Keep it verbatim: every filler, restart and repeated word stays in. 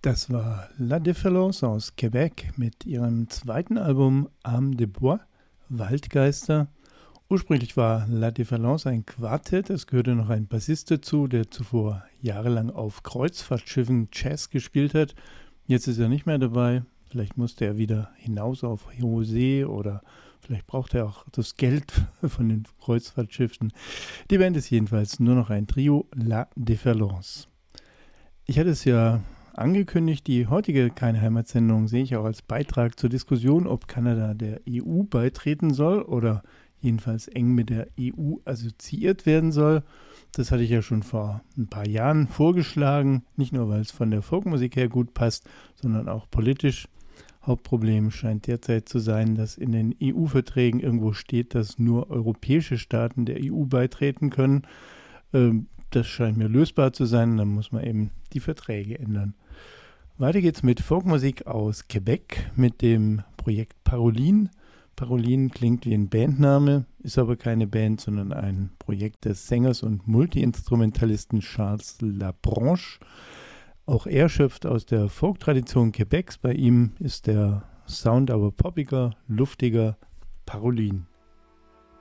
Das war La Différence aus Quebec mit ihrem zweiten Album Âme de Bois, Waldgeister. Ursprünglich war La Différence ein Quartett, es gehörte noch ein Bassist dazu, der zuvor jahrelang auf Kreuzfahrtschiffen Jazz gespielt hat. Jetzt ist er nicht mehr dabei, vielleicht musste er wieder hinaus auf hohe See oder vielleicht braucht er auch das Geld von den Kreuzfahrtschiffen. Die Band ist jedenfalls nur noch ein Trio, La Différence. Ich hatte es ja angekündigt, die heutige Keine Heimatsendung sehe ich auch als Beitrag zur Diskussion, ob Kanada der E U beitreten soll oder jedenfalls eng mit der E U assoziiert werden soll. Das hatte ich ja schon vor ein paar Jahren vorgeschlagen, nicht nur weil es von der Folkmusik her gut passt, sondern auch politisch. Hauptproblem scheint derzeit zu sein, dass in den E U-Verträgen irgendwo steht, dass nur europäische Staaten der E U beitreten können. Ähm, Das scheint mir lösbar zu sein, dann muss man eben die Verträge ändern. Weiter geht's mit Folkmusik aus Quebec, mit dem Projekt Paroline. Paroline klingt wie ein Bandname, ist aber keine Band, sondern ein Projekt des Sängers und Multi-Instrumentalisten Charles Labranche. Auch er schöpft aus der Folk-Tradition Quebecs. Bei ihm ist der Sound aber poppiger, luftiger. Paroline.